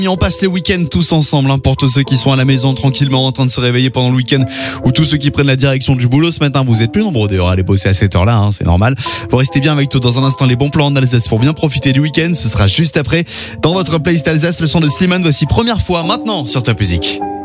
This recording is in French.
Et on passe les week-ends tous ensemble, pour tous ceux qui sont à la maison tranquillement en train de se réveiller pendant le week-end ou tous ceux qui prennent la direction du boulot ce matin. Vous êtes plus nombreux d'ailleurs à aller bosser à cette heure-là, c'est normal. Vous restez bien avec tout dans un instant les bons plans en Alsace pour bien profiter du week-end. Ce sera juste après dans votre playlist Alsace, le son de Slimane. Voici Première fois maintenant sur Top Music.